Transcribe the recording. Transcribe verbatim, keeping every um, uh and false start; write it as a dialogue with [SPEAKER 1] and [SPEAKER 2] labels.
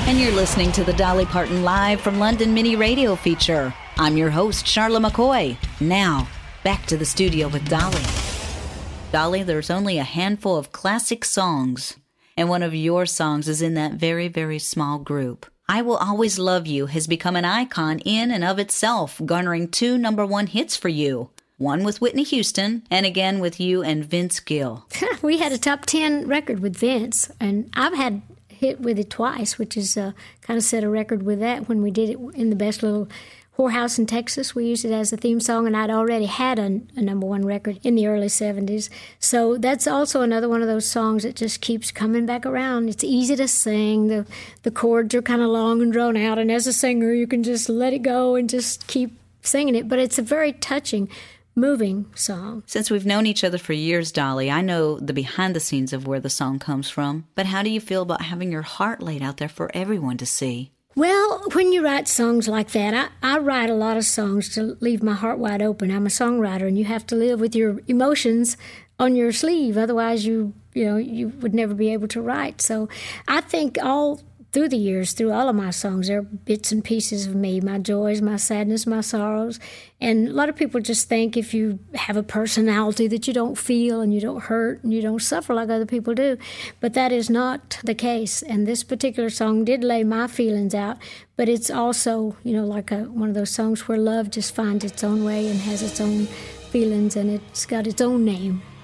[SPEAKER 1] And you're listening to the Dolly Parton Live from London mini radio feature. I'm your host, Charla McCoy. Now, back to the studio with Dolly. Dolly, there's only a handful of classic songs, and one of your songs is in that very, very small group. I Will Always Love You has become an icon in and of itself, garnering two number one hits for you. One with Whitney Houston, and again with you and Vince Gill.
[SPEAKER 2] We had a top ten record with Vince, and I've had hit with it twice, which is uh, kind of set a record with that when we did it in the best little whorehouse in Texas. We used it as a theme song, and I'd already had a, a number one record in the early seventies. So that's also another one of those songs that just keeps coming back around. It's easy to sing. The, the chords are kind of long and drawn out, and as a singer, you can just let it go and just keep singing it. But it's a very touching, moving song.
[SPEAKER 1] Since we've known each other for years, Dolly, I know the behind the scenes of where the song comes from. But how do you feel about having your heart laid out there for everyone to see?
[SPEAKER 2] Well, when you write songs like that, I, I write a lot of songs to leave my heart wide open. I'm a songwriter, and you have to live with your emotions on your sleeve. Otherwise, you you know, you would never be able to write. So I think all through the years, through all of my songs, there are bits and pieces of me, my joys, my sadness, my sorrows. And a lot of people just think if you have a personality that you don't feel and you don't hurt and you don't suffer like other people do. But that is not the case. And this particular song did lay my feelings out. But it's also, you know, like a, one of those songs where love just finds its own way and has its own feelings, and it's got its own name.